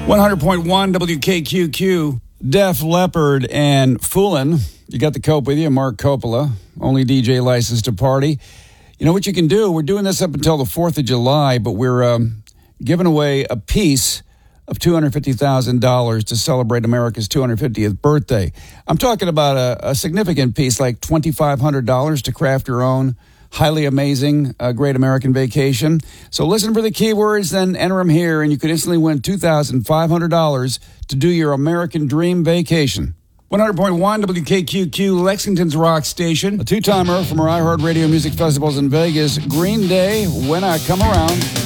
100.1 WKQQ, Def Leppard and Foolin'. You got the Cope with you, Mark Coppola, only DJ licensed to party. You know what you can do? We're doing this up until the 4th of July, but we're giving away a piece of $250,000 to celebrate America's 250th birthday. I'm talking about a significant piece, like $2,500 to craft your own highly amazing Great American Vacation. So listen for the keywords, then enter them here, and you could instantly win $2,500 to do your American Dream Vacation. 100.1 WKQQ, Lexington's rock station. A two-timer from our iHeartRadio Music Festivals in Vegas. Green Day, When I Come Around.